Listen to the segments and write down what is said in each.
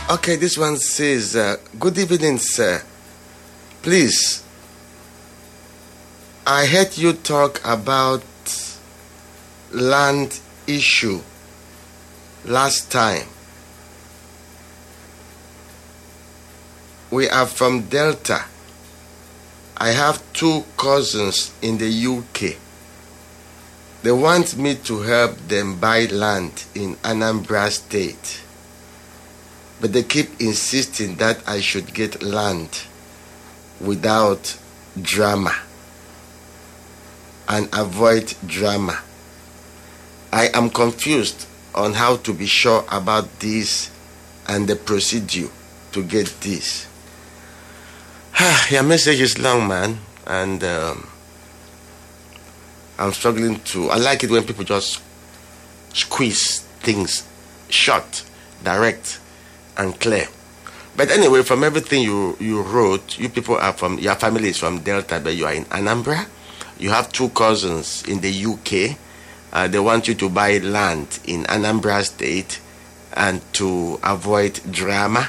Okay, this one says, good evening, sir. Please, I heard you talk about land issue last time. We are from Delta. I have 2 cousins in the UK. They want me to help them buy land in Anambra State. But they keep insisting that I should get land without drama and avoid drama. I am confused on how to be sure about this and the procedure to get this. Your message is long, man, and I'm struggling to... I like it when people just squeeze things short, direct, and clear. But anyway, from everything you wrote, you people are from... Your family is from Delta, but you are in Anambra. You have 2 cousins in the UK. They want you to buy land in Anambra State and to avoid drama.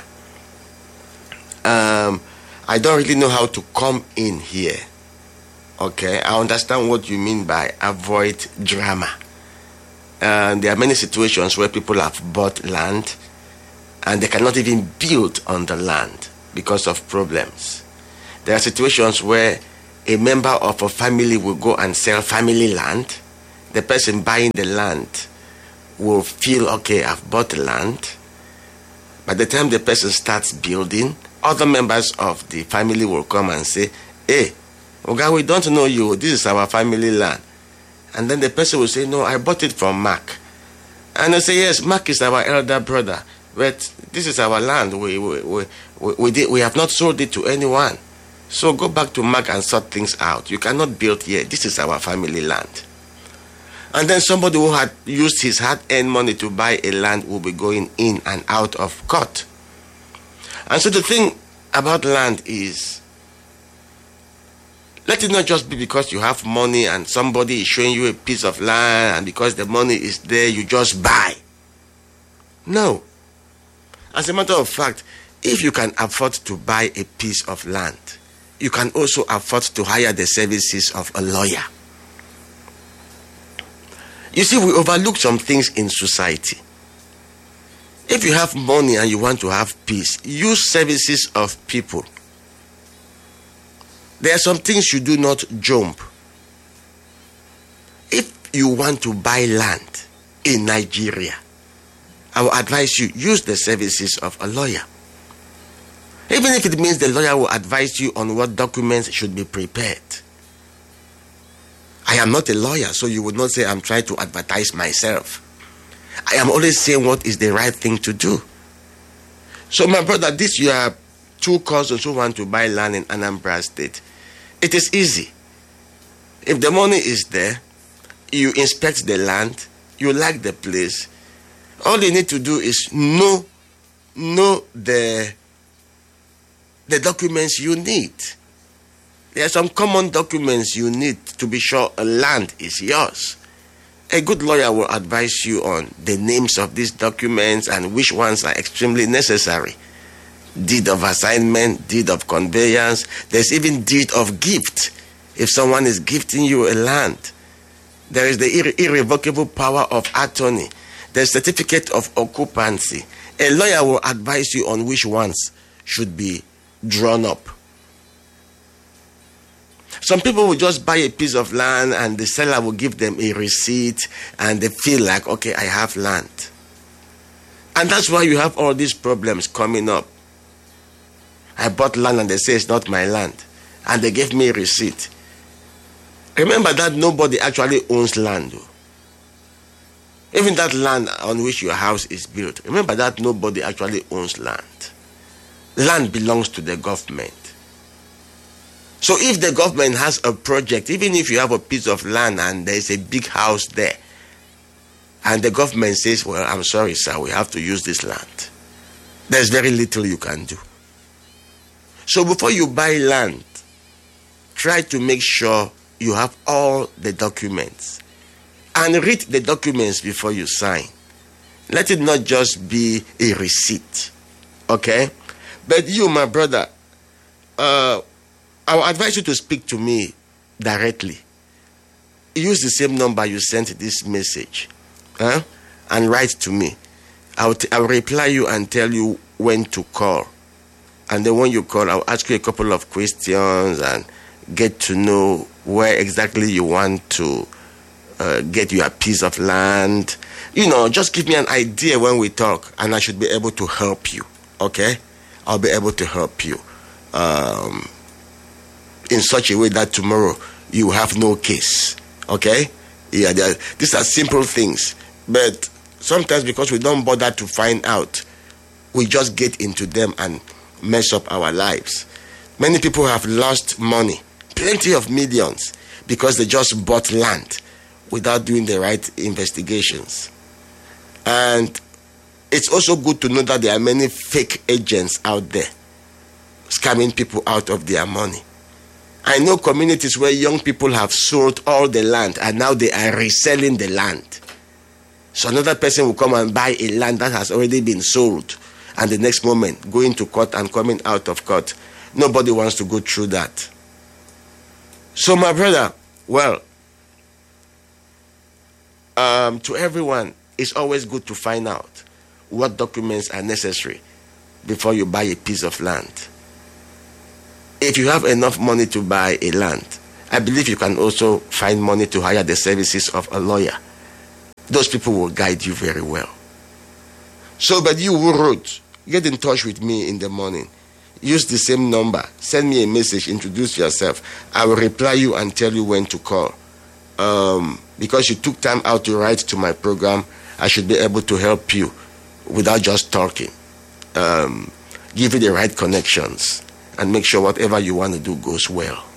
I don't really know how to come in here. Okay, I understand what you mean by avoid drama. There are many situations where people have bought land and they cannot even build on the land because of problems. There are situations where a member of a family will go and sell family land. The person buying the land will feel, okay, I've bought the land. By the time the person starts building, other members of the family will come and say, hey, Oga, we don't know you. This is our family land. And then the person will say, no, I bought it from Mark. And I say, yes, Mark is our elder brother. But this is our land. We have not sold it to anyone. So go back to Mark and sort things out. You cannot build here. This is our family land. And then somebody who had used his hard-earned money to buy a land will be going in and out of court. And so the thing about land is, let it not just be because you have money and somebody is showing you a piece of land and because the money is there, you just buy. No. As a matter of fact, if you can afford to buy a piece of land, you can also afford to hire the services of a lawyer. You see, we overlook some things in society. If you have money and you want to have peace, use services of people. There are some things you do not jump. If you want to buy land in Nigeria, I will advise you, use the services of a lawyer. Even if it means the lawyer will advise you on what documents should be prepared. I am not a lawyer, so you would not say I'm trying to advertise myself. I am always saying what is the right thing to do. So my brother, this you are 2 cousins who want to buy land in Anambra State. It is easy. If the money is there, you inspect the land, you like the place. All you need to do is know the documents you need. There are some common documents you need to be sure a land is yours. A good lawyer will advise you on the names of these documents and which ones are extremely necessary. Deed of assignment, deed of conveyance. There's even deed of gift. If someone is gifting you a land, there is the irrevocable power of attorney. There's certificate of occupancy. A lawyer will advise you on which ones should be drawn up. Some people will just buy a piece of land and the seller will give them a receipt and they feel like, okay, I have land. And that's why you have all these problems coming up. I bought land and they say it's not my land. And they gave me a receipt. Remember that nobody actually owns land. Even that land on which your house is built. Remember that nobody actually owns land. Land belongs to the government. So if the government has a project, even if you have a piece of land and there's a big house there, and the government says, well, I'm sorry, sir, we have to use this land, there's very little you can do. So before you buy land, try to make sure you have all the documents. And read the documents before you sign. Let it not just be a receipt Okay? But you, my brother, I will advise you to speak to me directly. Use the same number you sent this message, and write to me. I will reply you and tell you when to call. And then when you call, I'll ask you a couple of questions and get to know where exactly you want to get your piece of land. Just give me an idea when we talk, and I should be able to help you. Okay? I'll be able to help you in such a way that tomorrow you have no case. Okay? Yeah, these are simple things. But sometimes because we don't bother to find out, we just get into them and mess up our lives. Many people have lost money, plenty of millions, because they just bought land without doing the right investigations. And it's also good to know that there are many fake agents out there scamming people out of their money. I know communities where young people have sold all the land and now they are reselling the land. So another person will come and buy a land that has already been sold, and the next moment going to court and coming out of court. Nobody wants to go through that. So my brother, well, to everyone, it's always good to find out what documents are necessary before you buy a piece of land. If you have enough money to buy a land, I believe you can also find money to hire the services of a lawyer. Those people will guide you very well. So, but you who wrote, get in touch with me in the morning. Use the same number. Send me a message. Introduce yourself. I will reply you and tell you when to call. Because you took time out to write to my program, I should be able to help you without just talking. Give you the right connections and make sure whatever you want to do goes well.